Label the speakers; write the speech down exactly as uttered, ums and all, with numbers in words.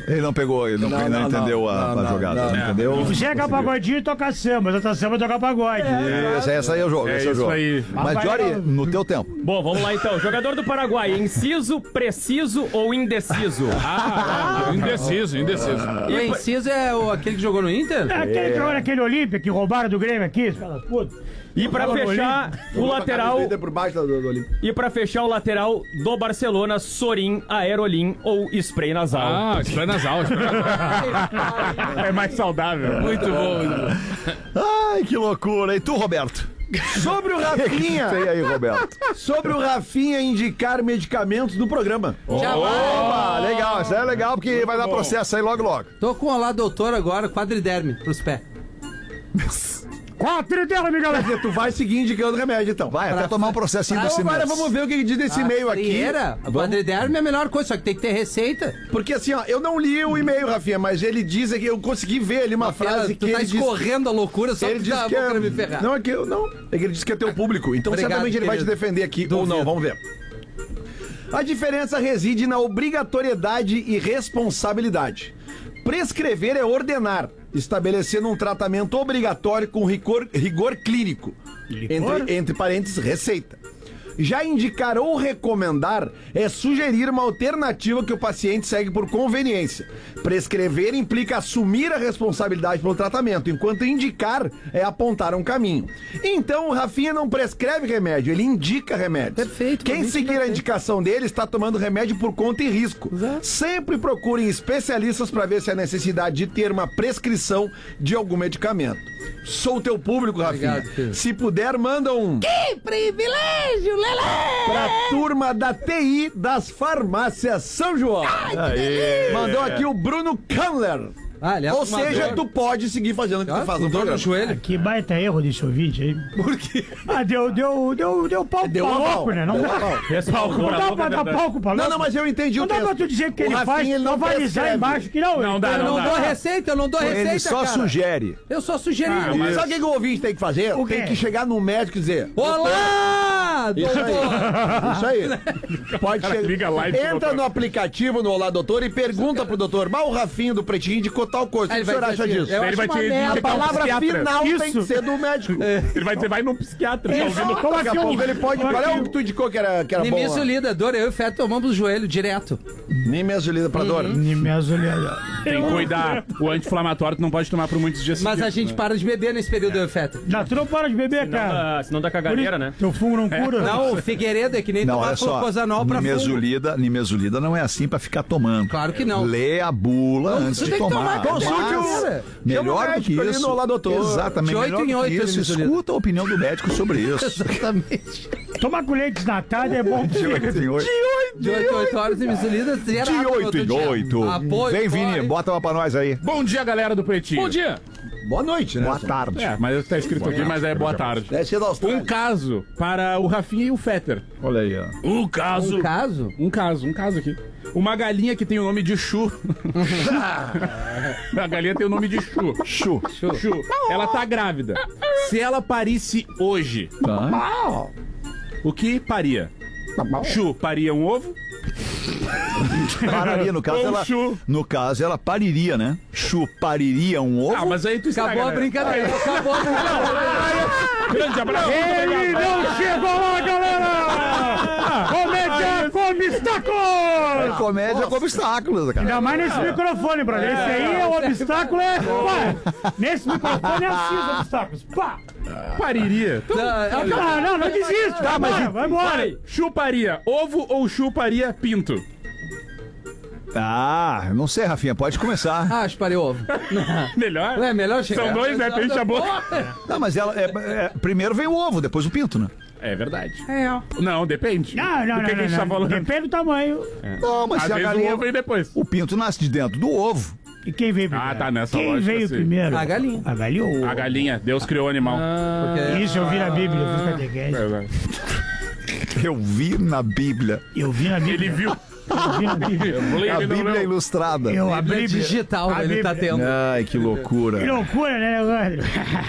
Speaker 1: Ele não pegou, ele não, não, não, não entendeu não, a, não, a jogada, não, não, não entendeu?
Speaker 2: Chega pagodinho e toca samba, mas outra samba toca pagode.
Speaker 1: É, esse, esse aí é o jogo,
Speaker 3: é
Speaker 1: esse é o jogo.
Speaker 3: Aí.
Speaker 1: Mas, Jory, no teu tempo.
Speaker 4: Bom, vamos lá então. Jogador do Paraguai, inciso, preciso ou indeciso?
Speaker 3: Ah, indeciso, indeciso.
Speaker 5: E o inciso é o, aquele que jogou no Inter?
Speaker 2: É aquele que jogou naquele Olímpia, que roubaram do Grêmio aqui, fala, puta.
Speaker 4: E pra fechar o lateral.
Speaker 6: Por baixo do, do, do
Speaker 4: e pra fechar o lateral do Barcelona, Sorin, Aerolim ou spray nasal.
Speaker 3: Ah, spray nasal. Spray nasal. É mais saudável.
Speaker 5: Muito bom, muito bom.
Speaker 1: Ai, que loucura. E tu, Roberto?
Speaker 6: Sobre o Rafinha.
Speaker 1: Tem aí, Roberto.
Speaker 6: Sobre o Rafinha indicar medicamentos do programa.
Speaker 1: Oh, Opa, legal. Isso é legal porque vai dar processo aí logo, logo.
Speaker 5: Tô com o lá doutor agora, quadriderme pros pés.
Speaker 2: Quadriderme, galera.
Speaker 6: Tu vai seguir indicando remédio, então.
Speaker 1: Vai,
Speaker 6: pra
Speaker 1: até tomar um processinho
Speaker 6: pra
Speaker 1: desse mês.
Speaker 6: Agora vamos ver o que diz desse e-mail aqui.
Speaker 5: A quadriderme é a melhor coisa, só que tem que ter receita.
Speaker 6: Porque assim, ó, eu não li o e-mail, Rafinha, mas ele diz que eu consegui ver ali uma
Speaker 5: Rafinha,
Speaker 6: frase
Speaker 5: tu
Speaker 6: que
Speaker 5: tá
Speaker 6: ele
Speaker 5: escorrendo
Speaker 6: diz,
Speaker 5: a loucura só
Speaker 6: ele
Speaker 5: porque
Speaker 6: diz
Speaker 5: tá
Speaker 6: que é,
Speaker 5: me ferrar.
Speaker 6: não, é que eu, não, é que ele diz que é teu público, então
Speaker 5: Obrigado,
Speaker 6: certamente ele vai te
Speaker 5: querido.
Speaker 6: defender aqui
Speaker 5: Duvido.
Speaker 6: ou não, vamos ver. A diferença reside na obrigatoriedade e responsabilidade. Prescrever é ordenar, estabelecendo um tratamento obrigatório com rigor, rigor clínico. Entre, entre parênteses, receita. Já indicar ou recomendar é sugerir uma alternativa que o paciente segue por conveniência. Prescrever implica assumir a responsabilidade pelo tratamento, enquanto indicar é apontar um caminho. Então, o Rafinha não prescreve remédio, ele indica remédio.
Speaker 5: Perfeito.
Speaker 6: Quem seguir
Speaker 5: perfeito.
Speaker 6: a indicação dele está tomando remédio por conta e risco.
Speaker 5: Exato.
Speaker 6: Sempre procurem especialistas para ver se há necessidade de ter uma prescrição de algum medicamento. Sou teu público, Rafinha.
Speaker 5: Obrigado, filho.
Speaker 6: Se puder, manda um...
Speaker 5: Que privilégio, Lelê!
Speaker 6: Pra turma da T I das farmácias São João.
Speaker 1: Aê.
Speaker 6: Mandou aqui o Bruno Kamler.
Speaker 5: Ah, ele é
Speaker 6: Ou
Speaker 5: fumador.
Speaker 6: seja, tu pode seguir fazendo o que
Speaker 5: Ah,
Speaker 6: tu faz
Speaker 5: com
Speaker 6: no
Speaker 5: dor no
Speaker 6: programa.
Speaker 5: joelho.
Speaker 2: Que baita erro desse ouvinte aí.
Speaker 5: Por quê?
Speaker 2: Ah, deu, deu, deu, deu palco
Speaker 6: Deu
Speaker 2: pra
Speaker 6: aval.
Speaker 2: louco, né? Não
Speaker 6: Deu
Speaker 2: dá,
Speaker 6: aval.
Speaker 4: Respaldo
Speaker 2: não
Speaker 4: pra
Speaker 2: dá
Speaker 4: louco,
Speaker 2: pra
Speaker 4: é
Speaker 2: dar
Speaker 4: verdade.
Speaker 2: palco pra louco.
Speaker 6: Não, não, mas eu entendi
Speaker 2: Não
Speaker 6: o
Speaker 2: dá
Speaker 6: texto.
Speaker 2: pra tu dizer que
Speaker 6: O
Speaker 2: ele
Speaker 6: Rafinha,
Speaker 2: faz,
Speaker 6: ele não
Speaker 2: não avalizar
Speaker 6: prescreve.
Speaker 2: embaixo que não.
Speaker 4: Não dá,
Speaker 5: Eu
Speaker 4: não
Speaker 5: não
Speaker 4: dá.
Speaker 5: dou receita, eu não dou receita,
Speaker 1: Ele só
Speaker 5: cara.
Speaker 1: sugere.
Speaker 5: Eu só sugeri.
Speaker 4: Ah,
Speaker 6: Mas
Speaker 4: Isso.
Speaker 6: sabe o que, que o ouvinte tem que fazer?
Speaker 2: O quê?
Speaker 6: Tem que chegar no médico e dizer...
Speaker 5: Olá,
Speaker 6: Isso aí.
Speaker 5: doutor!
Speaker 6: Isso aí. Pode
Speaker 3: cara
Speaker 6: chegar.
Speaker 3: liga live pro
Speaker 6: Entra
Speaker 3: doutor.
Speaker 6: no aplicativo no Olá Doutor e pergunta pro doutor, mas o Rafinho do Pretinho indicou tal coisa. O
Speaker 5: Aí
Speaker 6: que o
Speaker 5: ele
Speaker 6: senhor
Speaker 5: vai
Speaker 6: acha
Speaker 5: dizer,
Speaker 6: disso?
Speaker 5: eu
Speaker 3: Ele
Speaker 5: acho
Speaker 3: vai
Speaker 5: uma
Speaker 3: te
Speaker 5: merda.
Speaker 6: A
Speaker 3: indicar um
Speaker 6: palavra
Speaker 3: psiquiatra.
Speaker 6: final tem
Speaker 2: Isso.
Speaker 6: que ser do médico.
Speaker 3: Ele vai dizer, vai no psiquiatra. Tá ouvindo?
Speaker 2: Toma
Speaker 6: Daqui a
Speaker 2: aqui um...
Speaker 6: pouco ele pode...
Speaker 2: toma
Speaker 6: Qual é
Speaker 2: aqui
Speaker 6: o que tu indicou que era, que era bom? lá?
Speaker 5: Nimisolida, dor, eu e o Feto tomamos o joelho direto.
Speaker 6: Nem mesolida pra dor.
Speaker 2: Nimesulida.
Speaker 3: Tem que cuidar. O anti-inflamatório tu não pode tomar por muitos dias
Speaker 5: Mas a
Speaker 3: seguidos,
Speaker 5: gente
Speaker 3: né?
Speaker 5: para de beber nesse período, eu e o Feto.
Speaker 2: Já tu não para de beber,
Speaker 4: Senão
Speaker 2: cara.
Speaker 4: dá, senão dá caganeira, né?
Speaker 2: Teu fungo não cura.
Speaker 5: Não, o Figueiredo é que nem
Speaker 1: Não,
Speaker 5: tomar
Speaker 1: olha só.
Speaker 5: glucosanol pra fumo.
Speaker 1: Nimesulida, nimesulida não é assim pra ficar tomando.
Speaker 5: Claro que não.
Speaker 1: Lê a bula
Speaker 5: Não,
Speaker 1: antes
Speaker 5: você
Speaker 1: de
Speaker 5: tem que
Speaker 1: tomar.
Speaker 5: tomar,
Speaker 6: consulte
Speaker 1: Mas,
Speaker 6: o-
Speaker 5: Chama
Speaker 1: melhor
Speaker 6: o
Speaker 1: do que
Speaker 6: médico ali
Speaker 1: isso.
Speaker 6: no Olá Doutor.
Speaker 1: Exatamente.
Speaker 5: De oito
Speaker 1: Melhor
Speaker 5: em
Speaker 1: do
Speaker 5: oito,
Speaker 1: que isso.
Speaker 5: nimesulida.
Speaker 1: Escuta a opinião do médico sobre isso.
Speaker 5: Exatamente.
Speaker 2: Tomar com leite desnatado é bom.
Speaker 1: De oito em oito.
Speaker 5: De oito em oito horas, nimisulida, zero.
Speaker 1: De oito em oito.
Speaker 5: Apoio.
Speaker 1: Vem, Vini,
Speaker 5: corre.
Speaker 1: bota uma pra nós aí.
Speaker 3: Bom dia, galera do Pretinho.
Speaker 4: Bom dia!
Speaker 6: Boa noite, né?
Speaker 1: Boa tarde.
Speaker 3: É, mas tá escrito aqui, mas é boa tarde.
Speaker 6: Deve ser da Austrália.
Speaker 3: Um caso para o Rafinha e o Fetter.
Speaker 1: Olha aí, ó.
Speaker 3: Um caso.
Speaker 5: Um caso?
Speaker 3: Um caso, um caso aqui. Uma galinha que tem o nome de Chu. A galinha tem o nome de Chu.
Speaker 1: Chu.
Speaker 3: Chu. Ela tá grávida. Se ela parisse hoje,
Speaker 1: Tá.
Speaker 3: o que paria? Chu paria um ovo?
Speaker 1: Pararia, no caso,
Speaker 3: Ou
Speaker 1: ela.
Speaker 3: chu.
Speaker 1: No caso, ela pariria, né? Chu pariria um ovo.
Speaker 3: Ah, mas aí tu estraga,
Speaker 5: Acabou a
Speaker 3: né?
Speaker 5: brincadeira. Acabou a brincadeira.
Speaker 3: Grande abraço.
Speaker 2: Ele não chegou lá, galera! Comédia com obstáculos!
Speaker 1: Comédia com obstáculos, cara.
Speaker 2: Ainda mais nesse microfone, brother. Esse aí é o obstáculo, é. Pá. Nesse microfone é assim os obstáculos. Pá!
Speaker 3: Pariria.
Speaker 2: Não, não, não desiste. Tá, mas vai embora.
Speaker 3: Vai. Chuparia ovo ou chuparia pinto?
Speaker 1: Ah, não sei, Rafinha, pode começar.
Speaker 5: Ah, espalhei ovo.
Speaker 3: Melhor?
Speaker 5: É melhor chegar.
Speaker 3: São dois, né? Tem a boca.
Speaker 1: Não, mas ela. É, é, primeiro vem o ovo, depois o pinto, né?
Speaker 3: É verdade.
Speaker 2: É, ó.
Speaker 3: Não, depende.
Speaker 2: Não, não,
Speaker 3: O
Speaker 2: não,
Speaker 3: que, que a
Speaker 2: não,
Speaker 3: gente tá
Speaker 2: não.
Speaker 3: falando?
Speaker 2: Depende do tamanho.
Speaker 1: Não, mas
Speaker 3: Às
Speaker 1: se a
Speaker 3: vezes
Speaker 1: galinha.
Speaker 3: o ovo vem depois.
Speaker 1: O pinto nasce de dentro do ovo.
Speaker 2: E quem veio primeiro?
Speaker 3: Ah, tá, nessa
Speaker 2: Quem
Speaker 3: lógica,
Speaker 2: veio
Speaker 3: sim.
Speaker 2: primeiro?
Speaker 5: A galinha.
Speaker 2: A galinha ou o
Speaker 3: A galinha, Deus criou o animal.
Speaker 5: Porque-
Speaker 2: Isso eu vi na Bíblia, eu fiz catequese.
Speaker 3: É,
Speaker 1: Eu vi na Bíblia.
Speaker 2: Eu vi na Bíblia.
Speaker 3: Ele viu.
Speaker 2: Eu vi na Bíblia.
Speaker 1: A Bíblia ilustrada.
Speaker 2: Eu
Speaker 5: A
Speaker 2: abri
Speaker 5: Bíblia digital,
Speaker 2: a
Speaker 5: ele tá
Speaker 2: Bíblia.
Speaker 5: tendo.
Speaker 1: Ai, que loucura.
Speaker 2: Que loucura, né, Leandro?